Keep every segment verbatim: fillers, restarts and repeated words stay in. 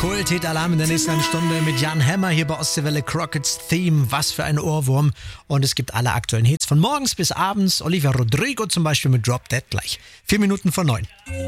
Kult-Hit-Alarm in der nächsten halben Stunde mit Jan Hammer hier bei Ostseewelle Crockett's Theme. Was für ein Ohrwurm. Und es gibt alle aktuellen Hits von morgens bis abends. Olivia Rodrigo zum Beispiel mit Drop Dead gleich. Vier Minuten vor neun.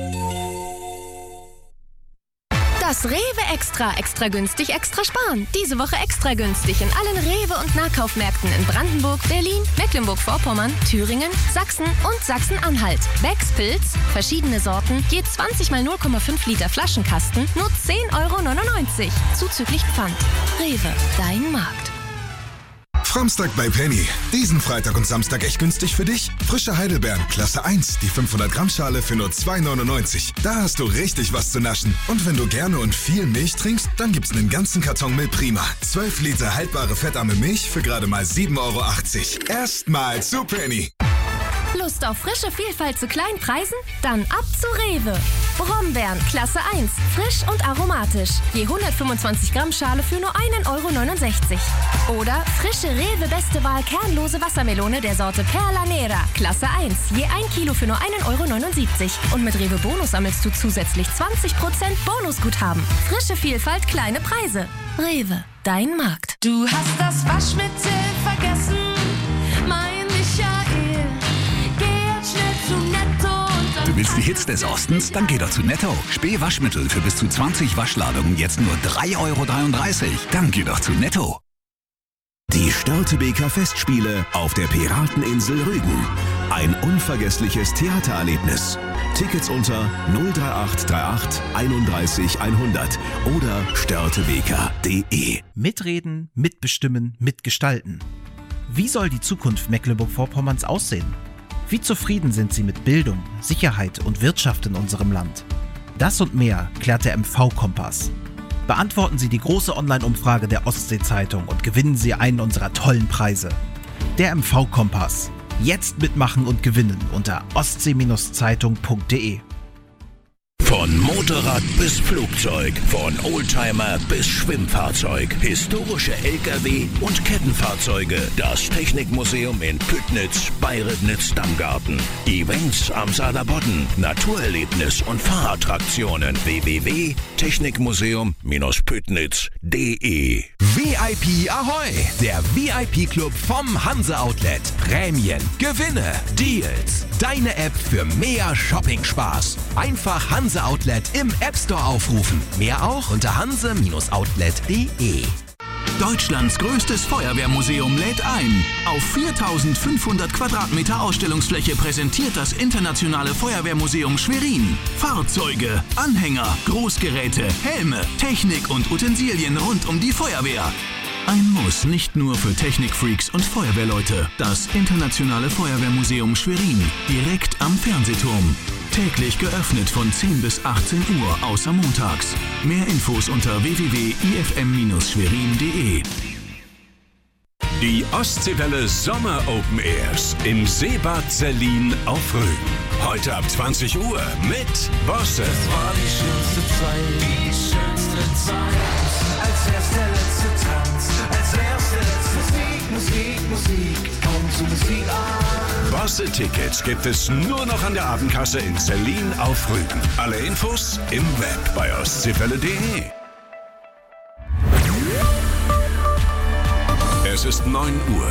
Das Rewe Extra, extra günstig, extra sparen. Diese Woche extra günstig in allen Rewe- und Nahkaufmärkten in Brandenburg, Berlin, Mecklenburg-Vorpommern, Thüringen, Sachsen und Sachsen-Anhalt. Becks Pilz, verschiedene Sorten, je zwanzig mal null Komma fünf Liter Flaschenkasten, nur zehn Euro neunundneunzig. Zuzüglich Pfand. Rewe, dein Markt. Framstag bei Penny. Diesen Freitag und Samstag echt günstig für dich. Frische Heidelbeeren, Klasse eins, die fünfhundert Gramm Schale für nur zwei neunundneunzig. Da hast du richtig was zu naschen. Und wenn du gerne und viel Milch trinkst, dann gibt's einen ganzen Karton Milch Prima. zwölf Liter haltbare fettarme Milch für gerade mal sieben Euro achtzig. Erstmal zu Penny. Lust auf frische Vielfalt zu kleinen Preisen? Dann ab zu Rewe. Brombeeren, Klasse eins, frisch und aromatisch. Je hundertfünfundzwanzig Gramm Schale für nur ein Euro neunundsechzig. Oder frische Rewe Beste Wahl kernlose Wassermelone der Sorte Perla Nera, Klasse eins. Je ein Kilo für nur ein Euro neunundsiebzig. Und mit Rewe Bonus sammelst du zusätzlich zwanzig Prozent Bonusguthaben. Frische Vielfalt, kleine Preise. Rewe, dein Markt. Du hast das Waschmittel vergessen, mein Michael. Geh jetzt schnell zu Netto und dann... Du willst die Hits des Ostens? Dann geh doch zu Netto. Spee-Waschmittel für bis zu zwanzig Waschladungen jetzt nur drei Euro dreiunddreißig. Dann geh doch zu Netto. Die Störtebeker Festspiele auf der Pirateninsel Rügen. Ein unvergessliches Theatererlebnis. Tickets unter null drei acht drei acht einunddreißig hundert oder störtebeker punkt de. Mitreden, mitbestimmen, mitgestalten. Wie soll die Zukunft Mecklenburg-Vorpommerns aussehen? Wie zufrieden sind Sie mit Bildung, Sicherheit und Wirtschaft in unserem Land? Das und mehr klärt der M V-Kompass. Beantworten Sie die große Online-Umfrage der Ostsee-Zeitung und gewinnen Sie einen unserer tollen Preise. Der M V-Kompass. Jetzt mitmachen und gewinnen unter ostsee Zeitung punkt de. Von Motorrad bis Flugzeug, von Oldtimer bis Schwimmfahrzeug, historische L K W und Kettenfahrzeuge. Das Technikmuseum in Püttnitz bei Ribnitz-Damgarten. Events am Saarlandbodden, Naturerlebnis und Fahrattraktionen. w w w punkt technikmuseum Püttnitz punkt de. V I P Ahoi! Der V I P-Club vom Hanse Outlet. Prämien, Gewinne, Deals. Deine App für mehr Shopping-Spaß. Einfach Hanse Outlet im App Store aufrufen. Mehr auch unter hanse outlet punkt de. Deutschlands größtes Feuerwehrmuseum lädt ein. Auf viertausendfünfhundert Quadratmeter Ausstellungsfläche präsentiert das Internationale Feuerwehrmuseum Schwerin Fahrzeuge, Anhänger, Großgeräte, Helme, Technik und Utensilien rund um die Feuerwehr. Ein Muss nicht nur für Technikfreaks und Feuerwehrleute. Das Internationale Feuerwehrmuseum Schwerin, direkt am Fernsehturm. Täglich geöffnet von zehn bis achtzehn Uhr, außer montags. Mehr Infos unter w w w punkt i f m schwerin punkt de. Die Ostseewelle Sommer Open Airs im Seebad Sellin auf Rügen. Heute ab zwanzig Uhr mit Bosse. Das war die schönste Zeit, die schönste Zeit. Als wär's der letzte Tanz, als wär's der letzte Musik, Musik, Musik, komm zu Musik an. Bosse-Tickets gibt es nur noch an der Abendkasse in Sellin auf Rügen. Alle Infos im Web bei ostseewelle punkt de. Es ist neun Uhr.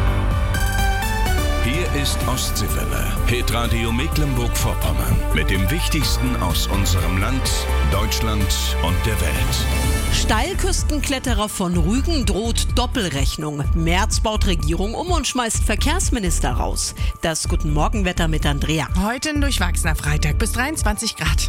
Hier ist Ostseewelle, Hitradio Mecklenburg-Vorpommern. Mit dem Wichtigsten aus unserem Land, Deutschland und der Welt. Steilküstenkletterer von Rügen droht Doppelrechnung. Merz baut Regierung um und schmeißt Verkehrsminister raus. Das Guten Morgen-Wetter mit Andrea. Heute ein durchwachsener Freitag bis dreiundzwanzig Grad.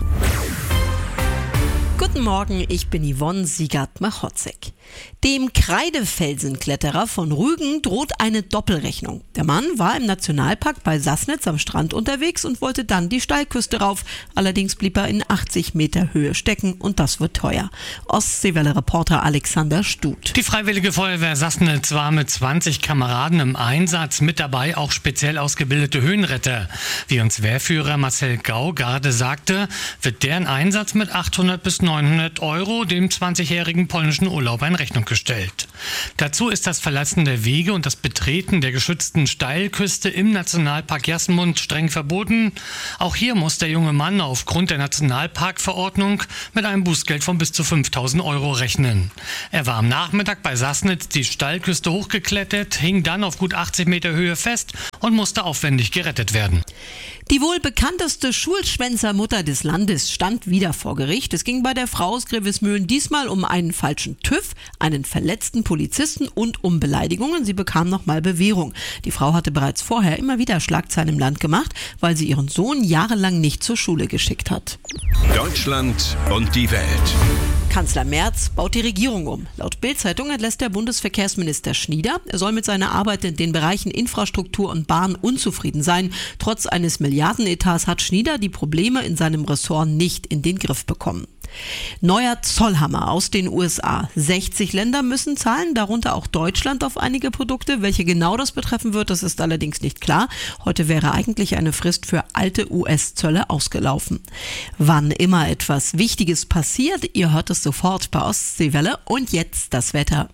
Guten Morgen, ich bin Yvonne Siegert-Machotzek. Dem Kreidefelsenkletterer von Rügen droht eine Doppelrechnung. Der Mann war im Nationalpark bei Sassnitz am Strand unterwegs und wollte dann die Steilküste rauf. Allerdings blieb er in achtzig Meter Höhe stecken und das wird teuer. Ostseewelle-Reporter Alexander Stut. Die Freiwillige Feuerwehr Sassnitz war mit zwanzig Kameraden im Einsatz, mit dabei auch speziell ausgebildete Höhenretter. Wie uns Wehrführer Marcel Gau gerade sagte, wird deren Einsatz mit achthundert bis neunhundert neunhundert Euro dem zwanzigjährigen polnischen Urlauber in Rechnung gestellt. Dazu ist das Verlassen der Wege und das Betreten der geschützten Steilküste im Nationalpark Jasmund streng verboten. Auch hier muss der junge Mann aufgrund der Nationalparkverordnung mit einem Bußgeld von bis zu fünftausend Euro rechnen. Er war am Nachmittag bei Sassnitz die Steilküste hochgeklettert, hing dann auf gut achtzig Meter Höhe fest und musste aufwendig gerettet werden. Die wohl bekannteste Schulschwänzermutter des Landes stand wieder vor Gericht. Es ging bei der Frau aus Grevesmühlen diesmal um einen falschen TÜV, einen verletzten Polizisten und um Beleidigungen. Sie bekam nochmal Bewährung. Die Frau hatte bereits vorher immer wieder Schlagzeilen im Land gemacht, weil sie ihren Sohn jahrelang nicht zur Schule geschickt hat. Deutschland und die Welt. Kanzler Merz baut die Regierung um. Laut Bild-Zeitung entlässt der Bundesverkehrsminister Schnieder. Er soll mit seiner Arbeit in den Bereichen Infrastruktur und Bahn unzufrieden sein. Trotz eines Milliardenetats hat Schnieder die Probleme in seinem Ressort nicht in den Griff bekommen. Neuer Zollhammer aus den U S A. sechzig Länder müssen zahlen, darunter auch Deutschland auf einige Produkte. Welche genau das betreffen wird, das ist allerdings nicht klar. Heute wäre eigentlich eine Frist für alte U S-Zölle ausgelaufen. Wann immer etwas Wichtiges passiert, ihr hört es sofort bei Ostseewelle. Und jetzt das Wetter.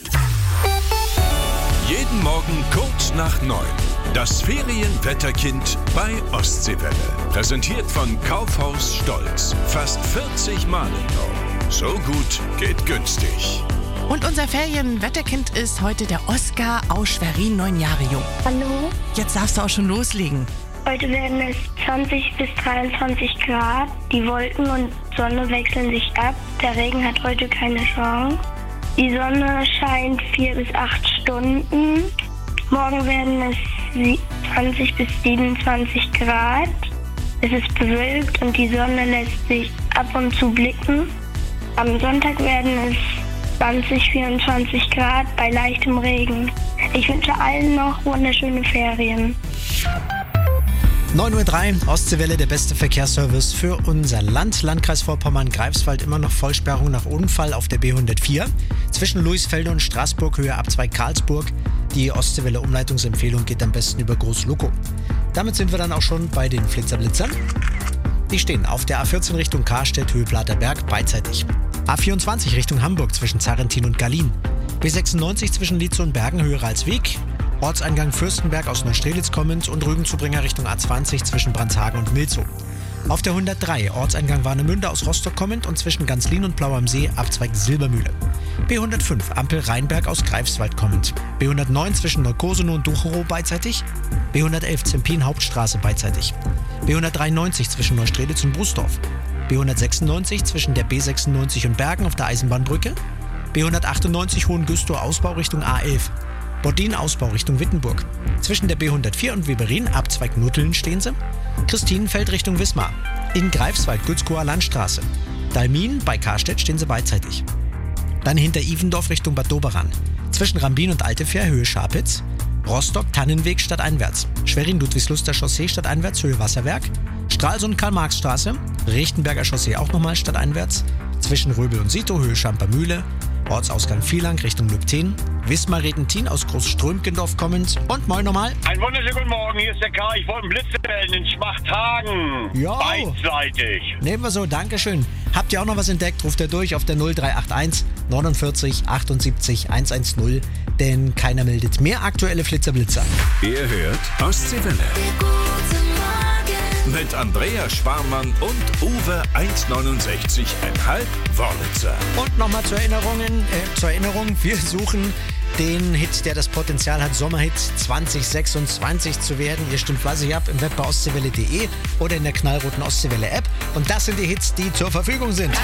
Jeden Morgen kurz nach neun. Das Ferienwetterkind bei Ostseewelle. Präsentiert von Kaufhaus Stolz. Fast vierzig Mal im Jahr. So gut geht günstig. Und unser Ferienwetterkind ist heute der Oskar aus Schwerin, neun Jahre jung. Hallo. Jetzt darfst du auch schon loslegen. Heute werden es zwanzig bis dreiundzwanzig Grad. Die Wolken und Sonne wechseln sich ab. Der Regen hat heute keine Chance. Die Sonne scheint vier bis acht Stunden. Morgen werden es zwanzig bis siebenundzwanzig Grad. Es ist bewölkt und die Sonne lässt sich ab und zu blicken. Am Sonntag werden es zwanzig, vierundzwanzig Grad bei leichtem Regen. Ich wünsche allen noch wunderschöne Ferien. neun Uhr drei, Ostseewelle, der beste Verkehrsservice für unser Land. Landkreis Vorpommern-Greifswald immer noch Vollsperrung nach Unfall auf der B hundertvier. Zwischen Luisfelde und Straßburg, Höhe Abzweig Karlsburg. Die Ostseewelle-Umleitungsempfehlung geht am besten über Groß-Lukow. Damit sind wir dann auch schon bei den Flitzerblitzern. Die stehen auf der A vierzehn Richtung Karstedt, Höhe Platerberg, beidseitig. A vierundzwanzig Richtung Hamburg zwischen Zarrentin und Gallien. B sechsundneunzig zwischen Lietzow und Bergen, Höhe Ralsweg. Ortseingang Fürstenberg aus Neustrelitz kommend und Rügenzubringer Richtung A zwanzig zwischen Brandshagen und Milzow. Auf der hundertdrei Ortseingang Warnemünde aus Rostock kommend und zwischen Ganzlin und Blau am See Abzweig Silbermühle. B hundertfünf Ampel Rheinberg aus Greifswald kommend. B hundertneun zwischen Neukosenow und Ducherow beidseitig. B hundertelf Zempin Hauptstraße beidseitig. B hundertdreiundneunzig zwischen Neustrelitz und Brusdorf. B hundertsechsundneunzig zwischen der B sechsundneunzig und Bergen auf der Eisenbahnbrücke. B hundertachtundneunzig Hohengüstrow Ausbau Richtung A elf. Bordin Ausbau Richtung Wittenburg. Zwischen der B hundertvier und Weberin Abzweig Nutteln stehen sie. Christinenfeld Richtung Wismar. In Greifswald Gützkower Landstraße. Dalmin bei Karstedt stehen sie beidseitig. Dann hinter Ivendorf Richtung Bad Doberan. Zwischen Rambin und Altefähr Höhe Scharpitz. Rostock Tannenweg stadteinwärts. Schwerin Ludwigsluster Chaussee stadteinwärts Höhe Wasserwerk. Stralsund Karl-Marx-Straße. Rechtenberger Chaussee auch nochmal stadteinwärts. Zwischen Röbel und Sito Höhe Schampermühle. Ortsausgang Vielang Richtung Lübten. Wismar-Retentin aus Großströmkendorf kommend. Und moin nochmal. Einen wunderschönen guten Morgen, hier ist der K. Ich wollte einen Blitz melden in Schmachthagen. Ja. Beidseitig. Nehmen wir so, Dankeschön. Habt ihr auch noch was entdeckt? Ruft ihr durch auf der null drei acht eins neunundvierzig achtundsiebzig hundertzehn. Denn keiner meldet mehr aktuelle Flitzerblitzer. Ihr hört Ostseewelle. Mit Andrea Sparmann und Uwe eins neunundsechzig Komma fünf Wörlitzer. Und nochmal zur Erinnerung, äh, zur Erinnerung, wir suchen den Hit, der das Potenzial hat, Sommerhit zwanzig sechsundzwanzig zu werden. Ihr stimmt fleißig ab im Web bei ostseewelle punkt de oder in der knallroten Ostseewelle App. Und das sind die Hits, die zur Verfügung sind.